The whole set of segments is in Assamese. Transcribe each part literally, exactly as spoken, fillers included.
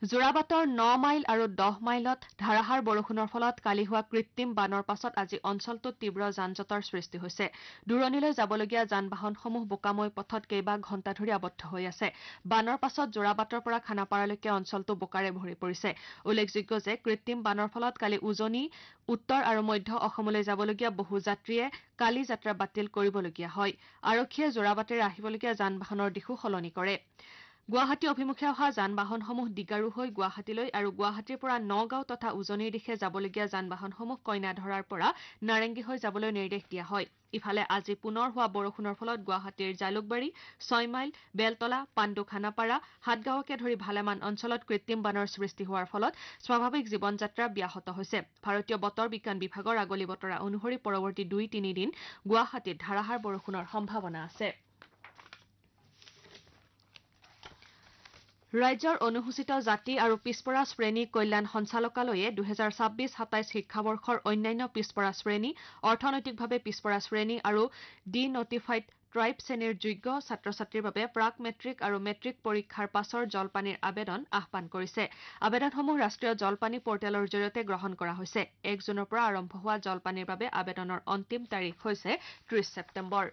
যোৰাবাটৰ ন মাইল আৰু দহ মাইলত ধাৰাসাৰ বৰষুণৰ ফলত কালি হোৱা কৃত্ৰিম বানৰ পাছত আজি অঞ্চলটোত তীব্ৰ যান-জঁটৰ সৃষ্টি হৈছে। দূৰণিলৈ যাবলগীয়া যান-বাহনসমূহ বোকাময় পথত কেইবা ঘণ্টা ধৰি আবদ্ধ হৈ আছে। বানৰ পাছত যোৰাবাটৰ পৰা খানাপাৰালৈকে অঞ্চলটো বোকাৰে ভৰি পৰিছে। উল্লেখযোগ্য যে কৃত্ৰিম বানৰ ফলত কালি উজনি, উত্তৰ আৰু মধ্য অসমলৈ যাবলগীয়া বহু যাত্ৰীয়ে কালি যাত্ৰা বাতিল কৰিবলগীয়া হয়। আৰক্ষীয়ে যোৰাবাটেৰে আহিবলগীয়া যান-বাহনৰ দিশো সলনি কৰে। গুৱাহাটী অভিমুখে অহা যান-বাহনসমূহ দিগাৰু হৈ গুৱাহাটীলৈ আৰু গুৱাহাটীৰ পৰা নগাঁও তথা উজনিৰ দিশে যাবলগীয়া যান-বাহনসমূহ কইনাধৰাৰ পৰা নাৰেংগী হৈ যাবলৈ নিৰ্দেশ দিয়া হয়। ইফালে আজি পুনৰ হোৱা বৰষুণৰ ফলত গুৱাহাটীৰ জালুকবাৰী, ছয় মাইল, বেলতলা, পাণ্ডু খানাপাৰা, হাটগাঁৱকে ধৰি ভালেমান অঞ্চলত কৃত্ৰিম বানৰ সৃষ্টি হোৱাৰ ফলত স্বাভাৱিক জীৱন যাত্ৰা ব্যাহত হৈছে। ভাৰতীয় বতৰ বিজ্ঞান বিভাগৰ আগলি বতৰা অনুসৰি পৰৱৰ্তী দুই তিনি দিন গুৱাহাটীত ধাৰাসাৰ বৰষুণৰ সম্ভাৱনা আছে। ৰাজ্যৰ অনুসূচিত জাতি আৰু পিছপৰা শ্ৰেণী কল্যাণ সঞ্চালকালয়ে দুহেজাৰ ছাব্বিছ সাতাইছ শিক্ষাবৰ্ষৰ অন্যান্য পিছপৰা শ্ৰেণী, অৰ্থনৈতিকভাৱে পিছপৰা শ্ৰেণী আৰু ডি নটিফাইড ট্ৰাইব শ্ৰেণীৰ যোগ্য ছাত্ৰ-ছাত্ৰীৰ বাবে প্ৰাক মেট্ৰিক আৰু মেট্ৰিক পৰীক্ষাৰ পাছৰ জলপানিৰ আবেদন আহ্বান কৰিছে। আবেদনসমূহ ৰাষ্ট্ৰীয় জলপানী পৰ্টেলৰ জৰিয়তে গ্ৰহণ কৰা হৈছে। এক জুনৰ পৰা আৰম্ভ হোৱা জলপানিৰ বাবে আবেদনৰ অন্তিম তাৰিখ হৈছে ত্ৰিশ ছেপ্টেম্বৰ।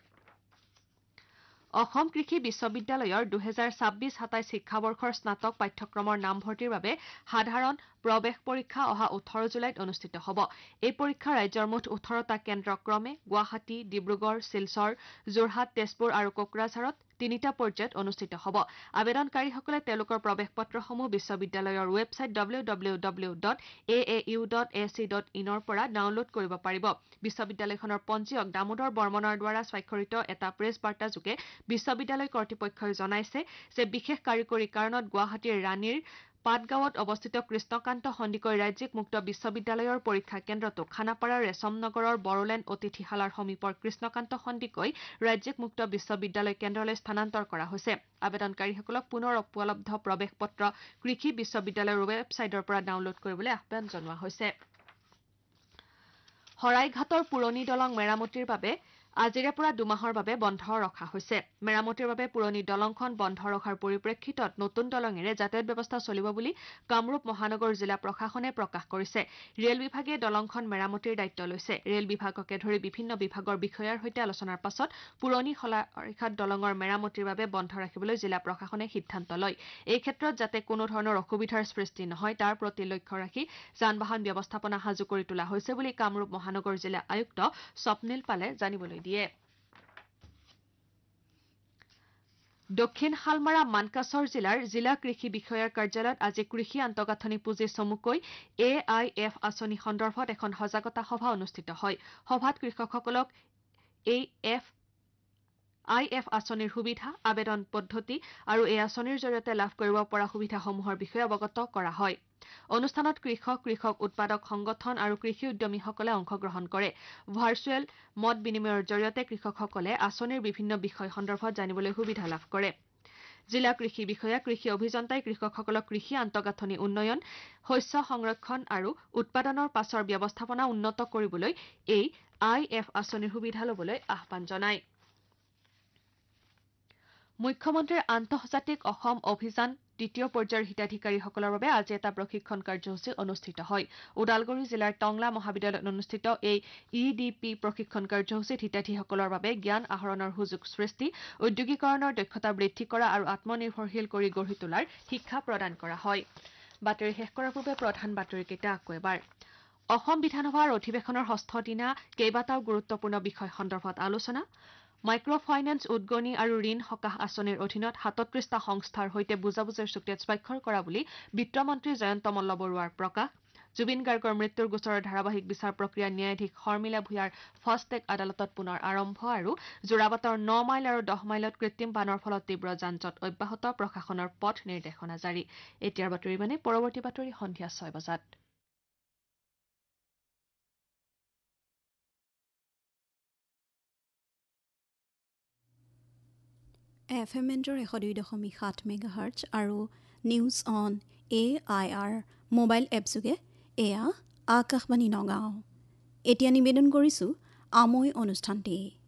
অসম কৃষি বিশ্ববিদ্যালয়ৰ দুহেজাৰ ছাব্বিছ সাতাইছ শিক্ষাবৰ্ষৰ স্নাতক পাঠ্যক্ৰমৰ নামভৰ্তিৰ বাবে সাধাৰণ প্ৰৱেশ পৰীক্ষা অহা ওঠৰ জুলাইত অনুষ্ঠিত হ'ব। এই পৰীক্ষা ৰাজ্যৰ মুঠ ওঠৰটা কেন্দ্ৰ ক্ৰমে গুৱাহাটী, ডিব্ৰুগড়, শিলচৰ, যোৰহাট, তেজপুৰ আৰু কোকৰাঝাৰত তিনিটা পৰ্যায়ত অনুষ্ঠিত হ'ব। আবেদনকাৰীসকলে তেওঁলোকৰ প্ৰৱেশ পত্ৰসমূহ বিশ্ববিদ্যালয়ৰ website W W W dot A A U dot A C dot ইনৰ পৰা ডাউনলোড কৰিব পাৰিব। বিশ্ববিদ্যালয়খনৰ পঞ্জীয়ক দামোদৰ বৰ্মনৰ দ্বাৰা স্বাক্ষৰিত এটা প্ৰেছ বাৰ্তাযোগে বিশ্ববিদ্যালয় কৰ্তৃপক্ষই জনাইছে যে বিশেষ কাৰিকৰী কাৰণত গুৱাহাটীৰ ৰাণীৰ পাটগাঁৱত অৱস্থিত কৃষ্ণকান্ত সন্দিকৈ ৰাজ্যিক মুক্ত বিশ্ববিদ্যালয়ৰ পৰীক্ষা কেন্দ্ৰটো খানাপাৰাৰ ৰেশম নগৰৰ বড়োলেণ্ড অতিথিশালাৰ সমীপৰ কৃষ্ণকান্ত সন্দিকৈ ৰাজ্যিক মুক্ত বিশ্ববিদ্যালয় কেন্দ্ৰলৈ স্থানান্তৰ কৰা হৈছে। আবেদনকাৰীসকলক পুনৰ উপলব্ধ প্ৰৱেশ পত্ৰ কৃষি বিশ্ববিদ্যালয়ৰ ৱেবছাইটৰ পৰা ডাউনলোড কৰিবলৈ আহ্বান জনোৱা হৈছে। শৰাইঘাটৰ পুৰণি দলং মেৰামতিৰ বাবে আজিৰে পৰা দুমাহৰ বাবে বন্ধ ৰখা হৈছে। মেৰামতিৰ বাবে পুৰণি দলংখন বন্ধ ৰখাৰ পৰিপ্ৰেক্ষিতত নতুন দলঙেৰে যাতায়াত ব্যৱস্থা চলিব বুলি কামৰূপ মহানগৰ জিলা প্ৰশাসনে প্ৰকাশ কৰিছে। ৰেল বিভাগে দলংখন মেৰামতিৰ দায়িত্ব লৈছে। ৰেল বিভাগকে ধৰি বিভিন্ন বিভাগৰ বিষয়াৰ সৈতে আলোচনাৰ পাছত পুৰণি শৰাইঘাট দলঙৰ মেৰামতিৰ বাবে বন্ধ ৰাখিবলৈ জিলা প্ৰশাসনে সিদ্ধান্ত লয়। এই ক্ষেত্ৰত যাতে কোনো ধৰণৰ অসুবিধাৰ সৃষ্টি নহয় তাৰ প্ৰতি লক্ষ্য ৰাখি যান-বাহন ব্যৱস্থাপনা সাজু কৰি তোলা হৈছে বুলি কামৰূপ মহানগৰ জিলা আয়ুক্ত স্বপ্নীল পালে জানিবলৈ দিয়ে। দক্ষিণ শালমাৰা মানকাছৰ জিলাৰ জিলা কৃষি বিষয়াৰ কাৰ্যালয়ত আজি কৃষি আন্তঃগাঁথনি পুঁজি চমুকৈ এ আই এফ আঁচনি সন্দৰ্ভত এখন সজাগতা সভা অনুষ্ঠিত হয়। সভাত কৃষকসকলক এই এফ আই এফ আঁচনিৰ সুবিধা, আবেদন পদ্ধতি আৰু এই আঁচনিৰ জৰিয়তে লাভ কৰিব পৰা সুবিধাসমূহৰ বিষয়ে অৱগত কৰা হয়। অনুষ্ঠানত কৃষক, কৃষক উৎপাদক সংগঠন আৰু কৃষি উদ্যমীসকলে অংশগ্ৰহণ কৰে। ভাৰ্চুৱেল মত বিনিময়ৰ জৰিয়তে কৃষকসকলে আঁচনিৰ বিভিন্ন বিষয় সন্দৰ্ভত জানিবলৈ সুবিধা লাভ কৰে। জিলা কৃষি বিষয়া, কৃষি অভিযন্তাই কৃষকসকলক কৃষি আন্তঃগাঁথনি উন্নয়ন, শস্য সংৰক্ষণ আৰু উৎপাদনৰ পাছৰ ব্যৱস্থাপনা উন্নত কৰিবলৈ এই আই এফ আঁচনিৰ সুবিধা ল'বলৈ আহ্বান জনায়। মুখ্যমন্ত্ৰীৰ আন্তঃজাতিক অসম অভিযান দ্বিতীয় পৰ্যায়ৰ হিতাধিকাৰীসকলৰ বাবে আজি এটা প্ৰশিক্ষণ কাৰ্যসূচী অনুষ্ঠিত হয়। ওদালগুৰি জিলাৰ টংলা মহাবিদ্যালয়ত অনুষ্ঠিত এই ই ডি পি প্ৰশিক্ষণ কাৰ্যসূচীত হিতাধিসকলৰ বাবে জ্ঞান আহৰণৰ সুযোগ সৃষ্টি, উদ্যোগীকৰণৰ দক্ষতা বৃদ্ধি কৰা আৰু আত্মনিৰ্ভৰশীল কৰি গঢ়ি তোলাৰ শিক্ষা প্ৰদান কৰা হয়। বাতৰি শেষ কৰাৰ পূৰ্বে প্ৰধান বাতৰিকেইটা আকৌ এবাৰ। অসম বিধানসভাৰ অধিৱেশনৰ ষষ্ঠ দিনা কেইবাটাও গুৰুত্বপূৰ্ণ বিষয় সন্দৰ্ভত আলোচনা। মাইক্ৰ ফাইনেন্স উদগনি আৰু ঋণ সকাহ আঁচনিৰ অধীনত সাতত্ৰিশটা সংস্থাৰ সৈতে বুজাবুজিৰ চুক্তিত স্বাক্ষৰ কৰা বুলি বিত্তমন্ত্ৰী জয়ন্ত মল্লবৰুৱাৰ প্ৰকাশ। জুবিন গাৰ্গৰ মৃত্যুৰ গোচৰৰ ধাৰাবাহিক বিচাৰ প্ৰক্ৰিয়া ন্যায়াধীশ শৰ্মিলা ভূঞাৰ ফাষ্টেগ আদালতত পুনৰ আৰম্ভ আৰু যোৰাবাটৰ ন মাইল আৰু দহ মাইলত কৃত্ৰিম বানৰ ফলত তীব্ৰ যান-জঁট অব্যাহত, প্ৰশাসনৰ পথ নিৰ্দেশনা জাৰি। এতিয়াৰ বাতৰি মানে পৰৱৰ্তী বাতৰি সন্ধিয়া ছয় বজাত। এফ এম এণ্ডৰ এশ দুই দশমিক সাত মেগাহাৰ্টজ আৰু news on A I R mobile এপযোগে এয়া আকাশবাণী নগাঁও। এতিয়া নিবেদন কৰিছোঁ আমৈ অনুষ্ঠানটি।